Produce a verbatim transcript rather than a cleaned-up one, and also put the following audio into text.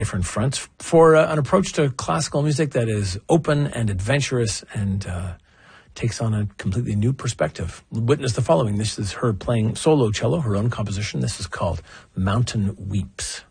different fronts for uh, an approach to classical music that is open and adventurous and uh, takes on a completely new perspective. Witness the following. This is her playing solo cello, her own composition. This is called Mountain Weeps.